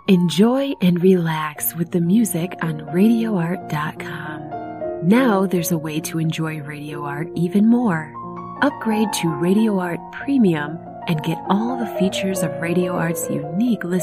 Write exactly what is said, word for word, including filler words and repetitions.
Enjoy and relax with the music on radio art dot com. Now there's a way to enjoy Radio Art even more. Upgrade to Radio Art Premium and get all the features of Radio Art's unique list